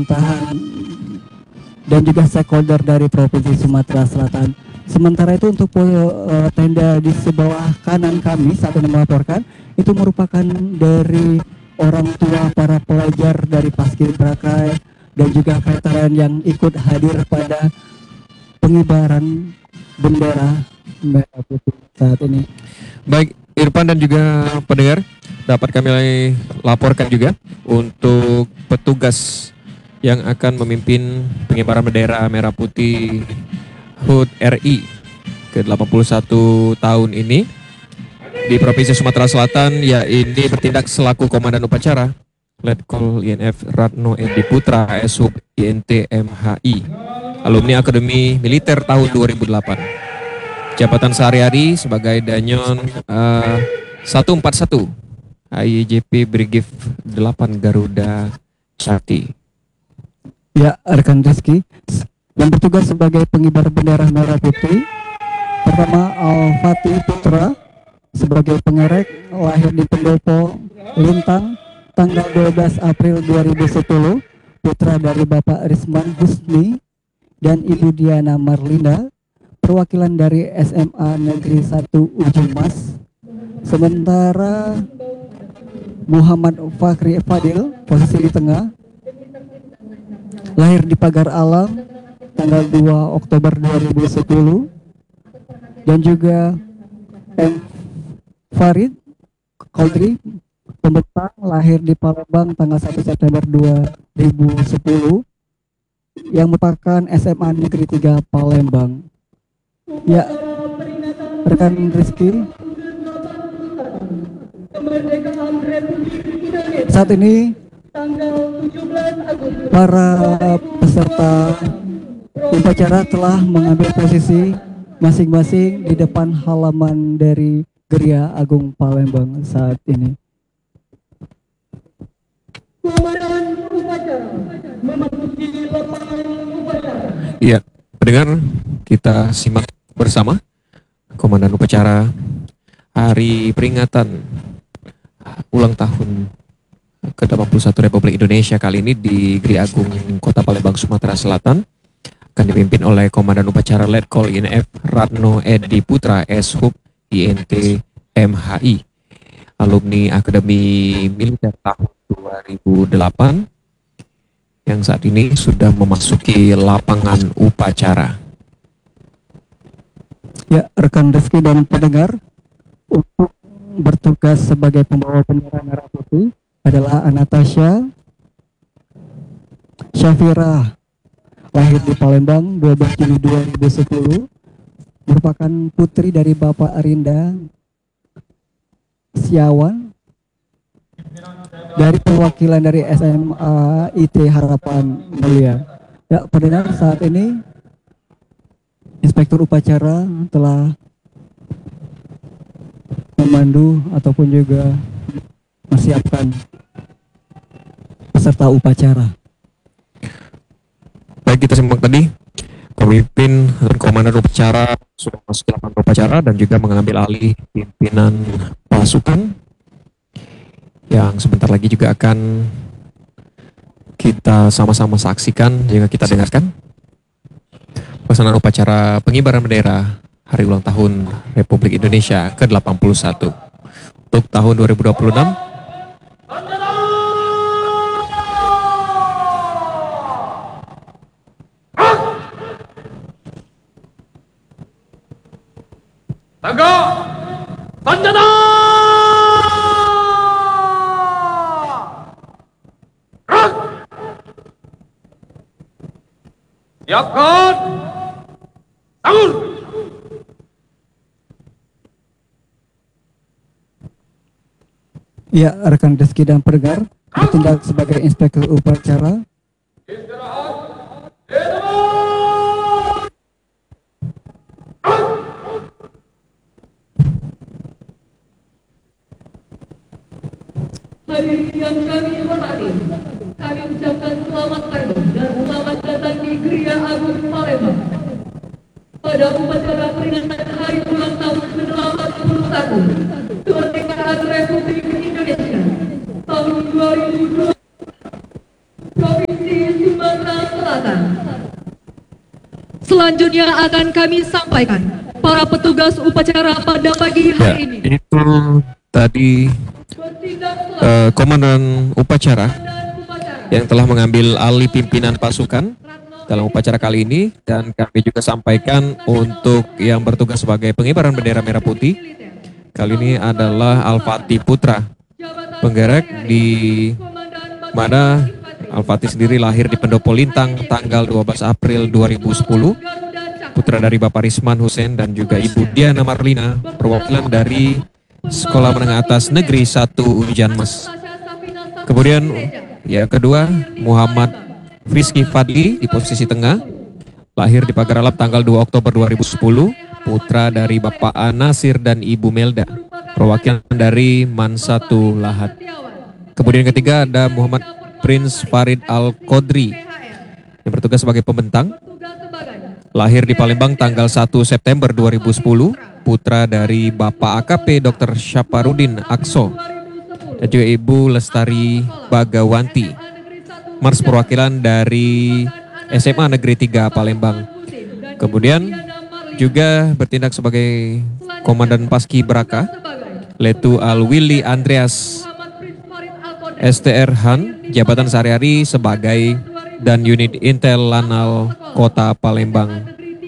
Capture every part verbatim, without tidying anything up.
pemerintahan dan juga stakeholder dari Provinsi Sumatera Selatan. Sementara itu untuk uh, tenda di sebelah kanan kami saat ini melaporkan itu merupakan dari orang tua para pelajar dari Paskibraka dan juga veteran yang ikut hadir pada pengibaran bendera merah putih saat ini. Baik, Irfan dan juga pendengar, dapat kami laporkan juga untuk petugas yang akan memimpin pengibaran bendera merah putih H U T R I ke delapan puluh satu tahun ini di Provinsi Sumatera Selatan, ya ini bertindak selaku Komandan Upacara Letkol I N F Ratno Edi Putra S H U B I N T M H I, alumni Akademi Militer tahun dua ribu delapan. Jabatan sehari-hari sebagai Danyon uh, seratus empat puluh satu I J P Brigif delapan Garuda Sakti. Ya, rekan Rizky, yang bertugas sebagai pengibar bendera merah putih pertama Al-Fatih Putra sebagai pengerek, lahir di Pendopo, Lintang, tanggal dua belas April dua ribu sepuluh, putra dari Bapak Risman Husni dan Ibu Diana Marlinda, perwakilan dari S M A Negeri satu Ujung Mas. Sementara Muhammad Fakri Fadil, posisi di tengah, lahir di Pagar Alam, tanggal dua Oktober dua ribu sepuluh, dan juga M. Farid Kodri, pembentang, lahir di Palembang tanggal satu September dua ribu sepuluh, yang merupakan S M A Negeri tiga Palembang. Ya, rekan Rizky, saat ini para peserta upacara telah mengambil posisi masing-masing di depan halaman dari Geria Agung Palembang saat ini. Iya, pendengar, kita simak bersama Komandan Upacara Hari Peringatan ulang tahun ke delapan puluh satu Republik Indonesia kali ini di Geria Agung Kota Palembang, Sumatera Selatan, akan dipimpin oleh Komandan Upacara Letkol I N F Ratno Edi Putra S H U B I N T M H I, alumni Akademi Militer tahun dua ribu delapan, yang saat ini sudah memasuki lapangan upacara. Ya, rekan Rizky dan pendengar, untuk bertugas sebagai pembawa bendera merah putih adalah Anastasia Syafira, lahir di Palembang dua belas Juli dua ribu sepuluh, merupakan putri dari Bapak Arinda Siawan dari perwakilan dari S M A I T Harapan Mulia. Ya, pendengar, saat ini Inspektur Upacara telah memandu ataupun juga mempersiapkan peserta upacara. Baik, kita simak tadi pemimpin dan komandan upacara sudah masuk ke lapangan upacara dan juga mengambil alih pimpinan pasukan yang sebentar lagi juga akan kita sama-sama saksikan jika kita dengarkan pelaksanaan upacara pengibaran bendera Hari Ulang Tahun Republik Indonesia ke delapan puluh satu untuk tahun dua ribu dua puluh enam. Tangga Sanjana Rak Siapkan Tangur. Ya, rekan Rizky dan pendengar, bertindak sebagai inspektur upacara Hadirin yang kami hormati, kami ucapkan selamat pagi dan selamat datang di Geria Agung Palembang pada upacara peringatan Hari Ulang Tahun ke delapan puluh satu Kemerdekaan Republik Indonesia tahun dua ribu dua Provinsi Sumatera selanjutnya akan kami sampaikan para petugas upacara pada pagi Ya, hari ini. itu tadi Bertindak eh, komandan upacara dan upacara yang telah mengambil alih pimpinan pasukan dalam upacara kali ini, dan kami juga sampaikan untuk yang bertugas sebagai pengibaran bendera merah putih kali ini adalah Al-Fatih Putra, penggerek di mana Al-Fatih sendiri lahir di Pendopo Lintang tanggal dua belas April dua ribu sepuluh, putra dari Bapak Risman Hussein dan juga Ibu Diana Marlina, perwakilan dari Sekolah Menengah Atas Negeri satu Ujian Mas. Kemudian yang kedua Muhammad Rizky Fadli di posisi tengah, lahir di Pagar Alap tanggal dua Oktober dua ribu sepuluh, putra dari Bapak Anasir dan Ibu Melda, perwakilan dari Man satu Lahat. Kemudian yang ketiga ada Muhammad Prince Farid Al-Qodri yang bertugas sebagai pembentang, lahir di Palembang tanggal satu September dua ribu sepuluh, putra dari Bapak A K P Doktor Syaparudin Akso dan juga Ibu Lestari Bagawanti, Mars perwakilan dari S M A Negeri tiga Palembang. Kemudian juga bertindak sebagai Komandan Paski Braka, Letu Alwili Andreas S T R Han, jabatan sehari-hari sebagai dan unit Intel Lanal Kota Palembang.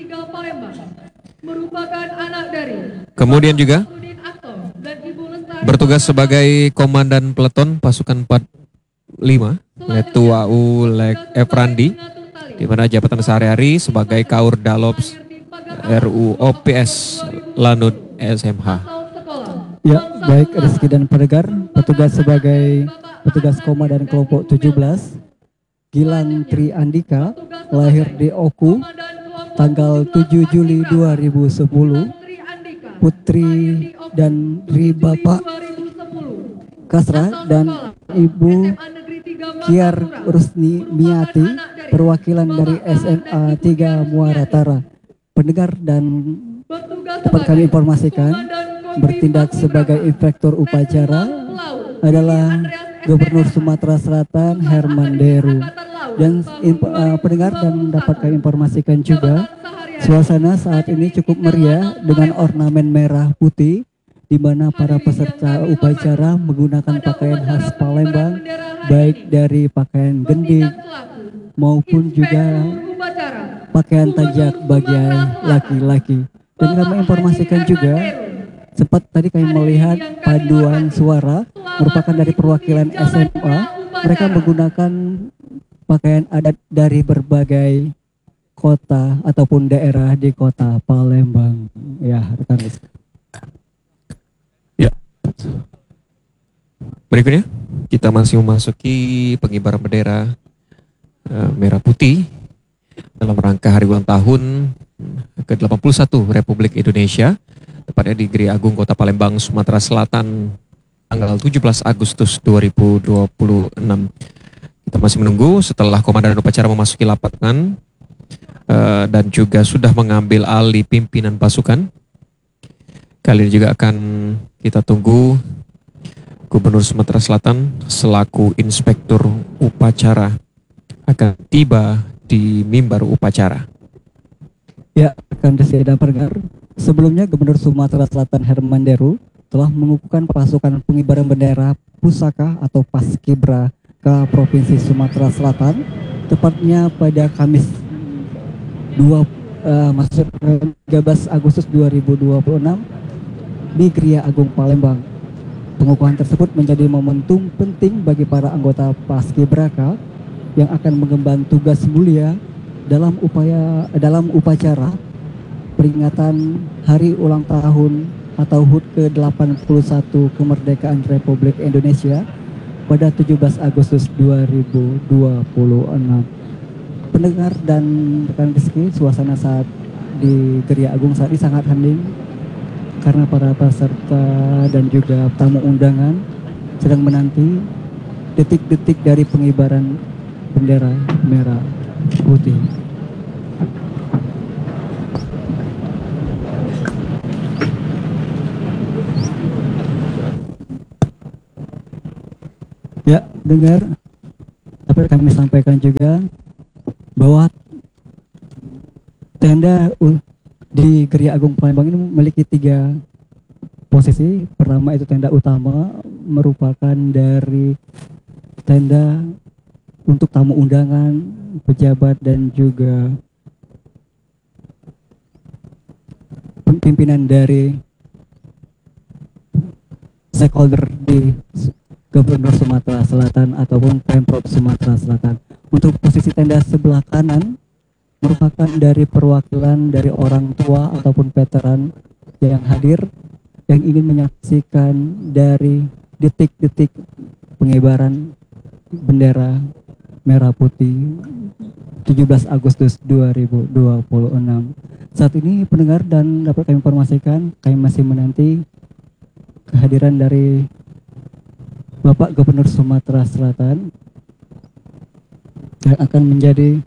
Kemudian juga bertugas sebagai Komandan Peleton Pasukan empat puluh lima, Letu A U Lek Efrandi, di mana jabatan sehari-hari sebagai Kaur Dalops R U O P S Lanut S M H. Ya, baik Rizky dan pendengar, petugas sebagai petugas Komandan kelompok tujuh belas, Gilang Tri Andika, lahir di Oku tanggal tujuh Juli dua ribu sepuluh, putri dan dari Bapak Kasra dan Ibu Kiar Rusni Miati, perwakilan dari S M A tiga Muara Tara. Pendengar dan dapat kami informasikan, bertindak sebagai inspektur upacara adalah Gubernur Sumatera Selatan Herman Deru. Dan uh, pendengar dan dapat kami informasikan juga, suasana saat ini cukup meriah dengan ornamen merah putih, di mana para peserta upacara menggunakan pakaian khas Palembang, baik dari pakaian gending maupun juga pakaian tajak bagi laki-laki. Dan kami informasikan juga, sempat tadi kami melihat paduan suara merupakan dari perwakilan S M A. Mereka menggunakan pakaian adat dari berbagai kota ataupun daerah di kota Palembang. Ya, rekan Rizky. Ya. Berikutnya kita masih memasuki pengibaran bendera uh, merah putih dalam rangka hari ulang tahun ke delapan puluh satu Republik Indonesia, tepatnya di Geri Agung Kota Palembang, Sumatera Selatan, tanggal tujuh belas Agustus dua ribu dua puluh enam. Kita masih menunggu setelah komandan upacara memasuki lapangan uh, dan juga sudah mengambil alih pimpinan pasukan. Kali ini juga akan kita tunggu Gubernur Sumatera Selatan selaku inspektur upacara akan tiba di mimbar upacara. Ya, rekan Rizky dan pendengar, sebelumnya Gubernur Sumatera Selatan Herman Deru telah mengukuhkan pasukan pengibaran bendera pusaka atau Paskibra ke Provinsi Sumatera Selatan, tepatnya pada Kamis dua uh, maksud tiga belas Agustus dua ribu dua puluh enam di Gria Agung Palembang. Pengukuhan tersebut menjadi momentum penting bagi para anggota Paskibraka yang akan mengemban tugas mulia dalam upaya dalam upacara peringatan Hari Ulang Tahun atau H U T ke delapan puluh satu Kemerdekaan Republik Indonesia pada tujuh belas Agustus dua ribu dua puluh enam. Pendengar dan rekan Rizky, suasana saat di Gria Agung saat ini sangat hening karena para peserta dan juga tamu undangan sedang menanti detik-detik dari pengibaran bendera merah putih. Ya, dengar, dapat kami sampaikan juga bahwa tenda u- di Geria Agung Palembang ini memiliki tiga posisi. Pertama itu tenda utama, merupakan dari tenda untuk tamu undangan, pejabat dan juga pimpinan dari stakeholder di Gubernur Sumatera Selatan ataupun Pemprov Sumatera Selatan. Untuk posisi tenda sebelah kanan merupakan dari perwakilan dari orang tua ataupun veteran yang hadir yang ingin menyaksikan dari detik-detik pengibaran bendera merah putih tujuh belas Agustus dua ribu dua puluh enam. Saat ini pendengar dan dapat kami informasikan, kami masih menanti kehadiran dari Bapak Gubernur Sumatera Selatan yang akan menjadi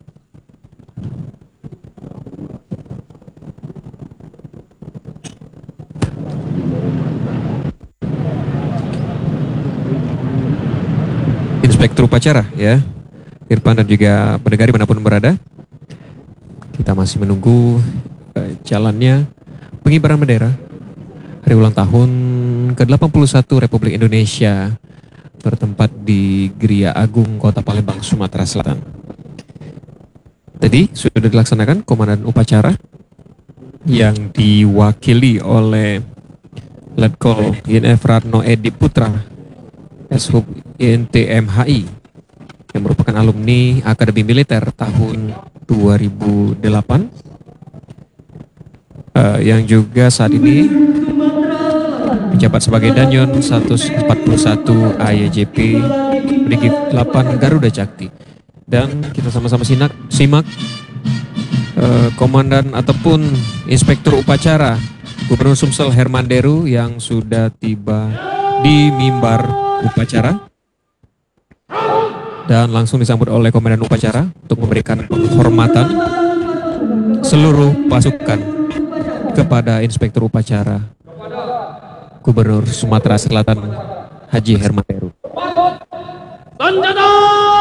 Inspektur upacara ya, Irfan dan juga pendengar dimanapun berada. Kita masih menunggu eh, jalannya pengibaran bendera hari ulang tahun ke delapan puluh satu Republik Indonesia bertempat di Geria Agung Kota Palembang, Sumatera Selatan. Tadi sudah dilaksanakan komandan upacara yang diwakili oleh Letkol I N F Ratno Edi Putra, S-Hub I N T M H I, yang merupakan alumni Akademi Militer tahun dua ribu delapan, uh, yang juga saat ini menjabat sebagai Danyon seratus empat puluh satu A Y J P Brigif delapan Garuda Jakti. Dan kita sama-sama sinak, simak uh, komandan ataupun inspektur upacara Gubernur Sumsel Herman Deru yang sudah tiba di mimbar upacara dan langsung disambut oleh komandan upacara untuk memberikan penghormatan seluruh pasukan kepada inspektur upacara Gubernur Sumatera Selatan Haji Herman Deru. Sanjana!